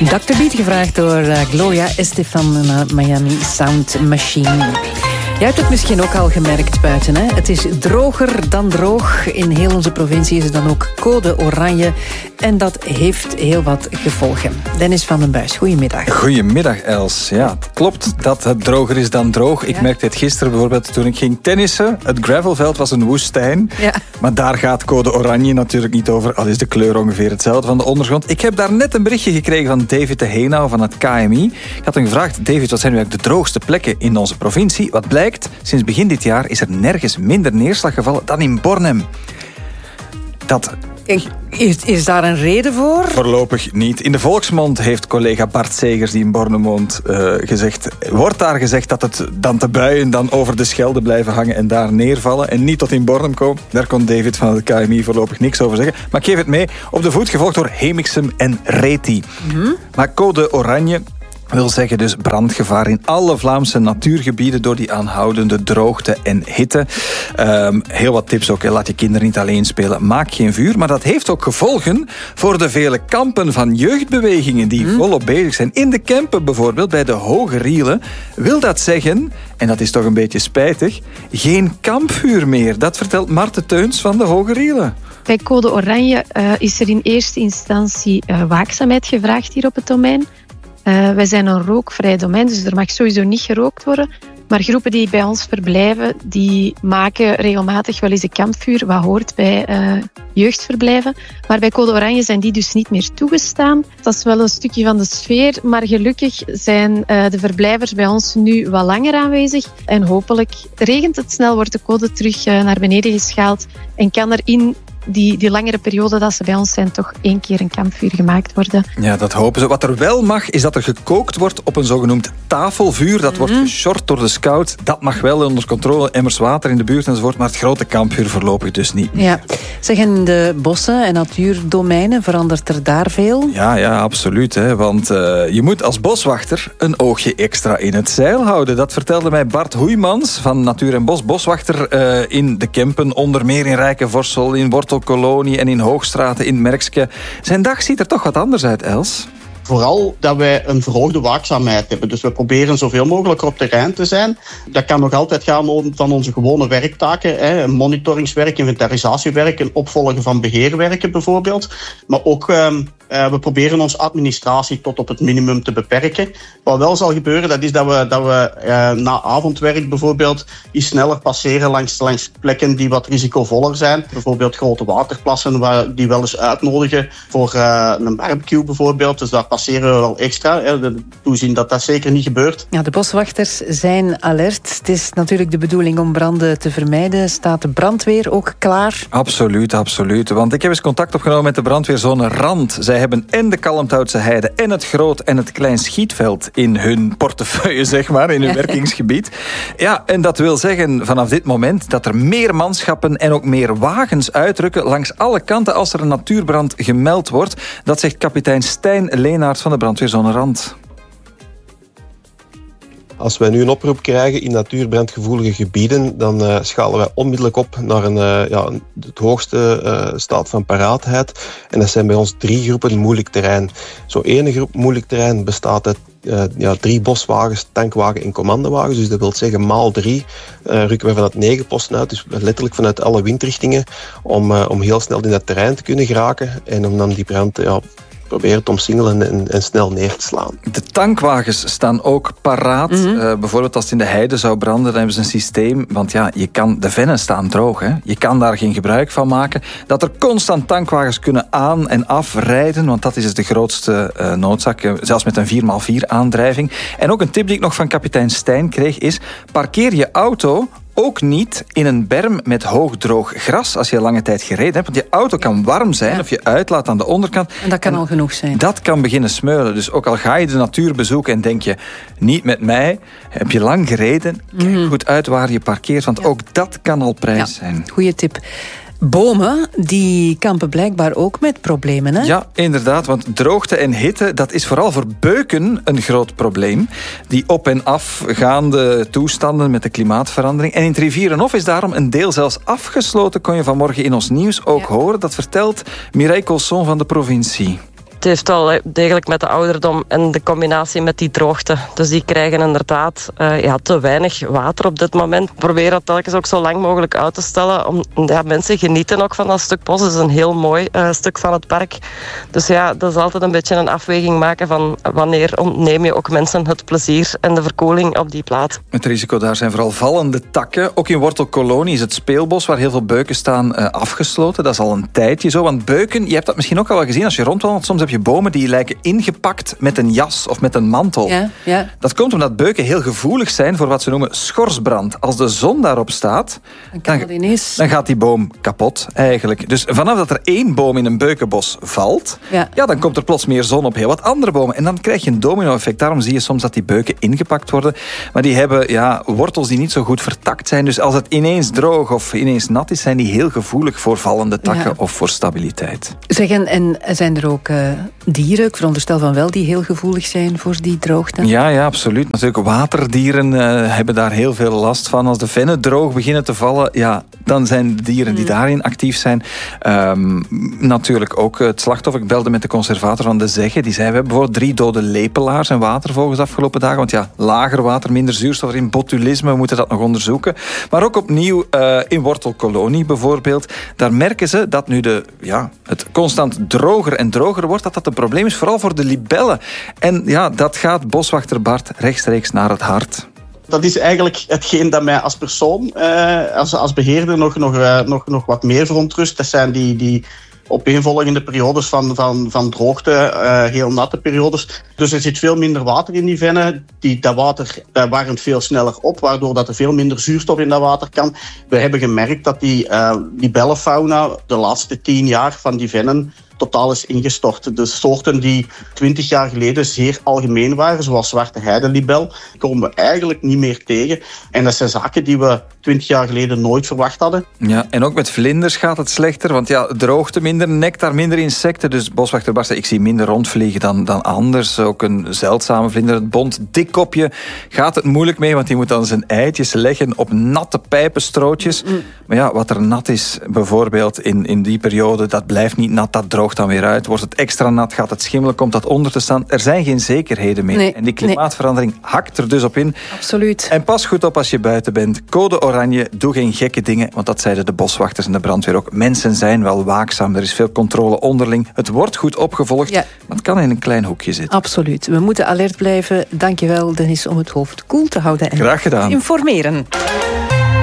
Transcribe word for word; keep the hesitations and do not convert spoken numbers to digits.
dokter Beat gevraagd door uh, Gloria Estefan uh, Miami Sound Machine. Jij hebt het misschien ook al gemerkt buiten. Hè? Het is droger dan droog. In heel onze provincie is het dan ook code oranje. En dat heeft heel wat gevolgen. Dennis van den Buis, goedemiddag. Goedemiddag, Els. Ja, het klopt dat het droger is dan droog. Ik ja. merkte het gisteren bijvoorbeeld toen ik ging tennissen. Het gravelveld was een woestijn. Ja. Maar daar gaat code oranje natuurlijk niet over. Al is de kleur ongeveer hetzelfde van de ondergrond. Ik heb daar net een berichtje gekregen van David de Heenau van het K M I. Ik had hem gevraagd, David, wat zijn nu eigenlijk de droogste plekken in onze provincie? Wat blijkt? Sinds begin dit jaar is er nergens minder neerslag gevallen dan in Bornem. Dat... Is, is daar een reden voor? Voorlopig niet. In de volksmond heeft collega Bart Segers, die in Bornem woont, uh, gezegd... Wordt daar gezegd dat het dan de buien dan over de Schelde blijven hangen en daar neervallen en niet tot in Bornem komen? Daar kon David van het K M I voorlopig niks over zeggen. Maar ik geef het mee. Op de voet gevolgd door Hemiksem en Reti. Mm-hmm. Maar code oranje wil zeggen dus brandgevaar in alle Vlaamse natuurgebieden door die aanhoudende droogte en hitte. Um, heel wat tips ook. Hè. Laat je kinderen niet alleen spelen. Maak geen vuur. Maar dat heeft ook gevolgen voor de vele kampen van jeugdbewegingen die mm. volop bezig zijn. In de Kempen bijvoorbeeld, bij de Hoge Rielen, wil dat zeggen, en dat is toch een beetje spijtig, geen kampvuur meer. Dat vertelt Marten Teuns van de Hoge Rielen. Bij code oranje uh, is er in eerste instantie uh, waakzaamheid gevraagd hier op het domein. Uh, wij zijn een rookvrij domein, dus er mag sowieso niet gerookt worden. Maar groepen die bij ons verblijven, die maken regelmatig wel eens een kampvuur, wat hoort bij uh, jeugdverblijven. Maar bij code oranje zijn die dus niet meer toegestaan. Dat is wel een stukje van de sfeer, maar gelukkig zijn uh, de verblijvers bij ons nu wat langer aanwezig. En hopelijk regent het snel, wordt de code terug uh, naar beneden geschaald en kan er in Die, die langere periode dat ze bij ons zijn, toch één keer een kampvuur gemaakt worden. Ja, dat hopen ze. Wat er wel mag, is dat er gekookt wordt op een zogenoemd tafelvuur. Dat mm-hmm. wordt geshort door de scouts. Dat mag wel onder controle. Emmers water in de buurt enzovoort. Maar het grote kampvuur voorlopig dus niet. Ja. Zeg, in de bossen en natuurdomeinen verandert er daar veel? Ja, ja, absoluut. Hè. Want uh, je moet als boswachter een oogje extra in het zeil houden. Dat vertelde mij Bart Hoeymans van Natuur en Bos. Boswachter uh, in de Kempen, onder meer in Rijkenvorsel, in Wortel Kolonie en in Hoogstraten in Merkske. Zijn dag ziet er toch wat anders uit, Els? Vooral dat wij een verhoogde waakzaamheid hebben. Dus we proberen zoveel mogelijk op terrein te zijn. Dat kan nog altijd gaan van onze gewone werktaken. Hè, monitoringswerk, inventarisatiewerk en opvolgen van beheerwerken bijvoorbeeld. Maar ook uh, uh, we proberen onze administratie tot op het minimum te beperken. Wat wel zal gebeuren, dat is dat we, dat we uh, na avondwerk bijvoorbeeld iets sneller passeren langs, langs plekken die wat risicovoller zijn. Bijvoorbeeld grote waterplassen waar die wel eens uitnodigen voor uh, een barbecue bijvoorbeeld. Dus daar passeren we wel extra. Hè. Toezien dat dat zeker niet gebeurt. Ja, de boswachters zijn alert. Het is natuurlijk de bedoeling om branden te vermijden. Staat de brandweer ook klaar? Absoluut, absoluut. Want ik heb eens contact opgenomen met de brandweerzone Rand. Zij hebben en de Kalmthoutse Heide en het Groot en het Klein Schietveld in hun portefeuille, zeg maar, in hun werkingsgebied. Ja, en dat wil zeggen vanaf dit moment dat er meer manschappen en ook meer wagens uitrukken langs alle kanten als er een natuurbrand gemeld wordt. Dat zegt kapitein Stijn Leenaert van de brandweerzone Rand. Als wij nu een oproep krijgen in natuurbrandgevoelige gebieden, dan uh, schalen wij onmiddellijk op naar een, uh, ja, het hoogste uh, staat van paraatheid. En dat zijn bij ons drie groepen moeilijk terrein. Zo'n ene groep moeilijk terrein bestaat uit uh, ja, drie boswagens, tankwagen en commandowagens. Dus dat wil zeggen maal drie uh, rukken we vanuit negen posten uit. Dus letterlijk vanuit alle windrichtingen om, uh, om heel snel in dat terrein te kunnen geraken. En om dan die brand... Ja, proberen te omsingelen en, en snel neer te slaan. De tankwagens staan ook paraat. Mm-hmm. Uh, bijvoorbeeld als het in de heide zou branden, dan hebben ze een systeem. Want ja, je kan, de vennen staan droog. Hè? Je kan daar geen gebruik van maken. Dat er constant tankwagens kunnen aan- en afrijden. Want dat is dus de grootste uh, noodzaak. Uh, zelfs met een vier door vier aandrijving. En ook een tip die ik nog van kapitein Stijn kreeg is... parkeer je auto... ook niet in een berm met hoogdroog gras als je lange tijd gereden hebt. Want je auto kan warm zijn ja. of je uitlaat aan de onderkant. En dat kan en al genoeg zijn. Dat kan beginnen smeulen. Dus ook al ga je de natuur bezoeken en denk je... niet met mij, heb je lang gereden... kijk mm. goed uit waar je parkeert. Want ja. ook dat kan al prijs ja. zijn. Goeie tip. Bomen, die kampen blijkbaar ook met problemen, hè? Ja, inderdaad, want droogte en hitte, dat is vooral voor beuken een groot probleem. Die op- en afgaande toestanden met de klimaatverandering. En in het Rivierenhof is daarom een deel zelfs afgesloten, kon je vanmorgen in ons nieuws ook ja. horen. Dat vertelt Mireille Colson van de provincie. het heeft wel degelijk met de ouderdom en de combinatie met die droogte. Dus die krijgen inderdaad uh, ja, te weinig water op dit moment. We proberen dat telkens ook zo lang mogelijk uit te stellen. Om, ja, mensen genieten ook van dat stuk bos. Het is een heel mooi uh, stuk van het park. Dus ja, dat is altijd een beetje een afweging maken van wanneer ontneem je ook mensen het plezier en de verkoeling op die plaats. Het risico daar zijn vooral vallende takken. Ook in Wortelkolonie is het speelbos waar heel veel beuken staan uh, afgesloten. Dat is al een tijdje zo. Want beuken, je hebt dat misschien ook al wel gezien als je rondwandelt. Soms heb je bomen die lijken ingepakt met een jas of met een mantel. Ja, ja. Dat komt omdat beuken heel gevoelig zijn voor wat ze noemen schorsbrand. Als de zon daarop staat, dan, kan dan, ineens... dan gaat die boom kapot eigenlijk. Dus vanaf dat er één boom in een beukenbos valt, ja. Ja, dan komt er plots meer zon op heel wat andere bomen. En dan krijg je een domino-effect. Daarom zie je soms dat die beuken ingepakt worden. Maar die hebben ja, wortels die niet zo goed vertakt zijn. Dus als het ineens droog of ineens nat is, zijn die heel gevoelig voor vallende takken ja. of voor stabiliteit. Zeg, en, en zijn er ook uh, dieren, ik veronderstel van wel, die heel gevoelig zijn voor die droogte? Ja, ja, absoluut. Natuurlijk, waterdieren uh, hebben daar heel veel last van. Als de vennen droog beginnen te vallen, ja, dan zijn de dieren die daarin actief zijn. Um, natuurlijk ook het slachtoffer. Ik belde met de conservator van de Zegge. Die zei, we hebben bijvoorbeeld drie dode lepelaars en watervogels de afgelopen dagen. Want ja, lager water, minder zuurstof erin, botulisme, we moeten dat nog onderzoeken. Maar ook opnieuw uh, in Wortelkolonie bijvoorbeeld. Daar merken ze dat nu de, ja, het constant droger en droger wordt, dat dat een probleem is, vooral voor de libellen. En ja, dat gaat boswachter Bart rechtstreeks naar het hart. Dat is eigenlijk hetgeen dat mij als persoon, uh, als, als beheerder, nog, nog, uh, nog, nog wat meer verontrust. Dat zijn die... die opeenvolgende periodes van, van, van droogte, uh, heel natte periodes. Dus er zit veel minder water in die vennen. Die, dat water uh, warmt veel sneller op, waardoor dat er veel minder zuurstof in dat water kan. We hebben gemerkt dat die, uh, die bellenfauna de laatste tien jaar van die vennen totaal is ingestort. De soorten die twintig jaar geleden zeer algemeen waren, zoals zwarte heidelibel, komen we eigenlijk niet meer tegen. En dat zijn zaken die we twintig jaar geleden nooit verwacht hadden. Ja, en ook met vlinders gaat het slechter, want ja, droogte minder, nectar, minder insecten. Dus boswachter Bart, ik zie minder rondvliegen dan, dan anders. Ook een zeldzame vlinder, het bont dikkopje, gaat het moeilijk mee, want die moet dan zijn eitjes leggen op natte pijpenstrootjes. Mm. Maar ja, wat er nat is, bijvoorbeeld in, in die periode, dat blijft niet nat, dat droogt dan weer uit. Wordt het extra nat, gaat het schimmelen, komt dat onder te staan. Er zijn geen zekerheden meer. Nee, en die klimaatverandering nee. hakt er dus op in. Absoluut. En pas goed op als je buiten bent. Code oranje, doe geen gekke dingen, want dat zeiden de boswachters en de brandweer ook. Mensen zijn wel waakzaam, er is veel controle onderling. Het wordt goed opgevolgd, ja. maar het kan in een klein hoekje zitten. Absoluut. We moeten alert blijven. Dank je wel, Dennis, om het hoofd koel te houden en Graag gedaan. informeren.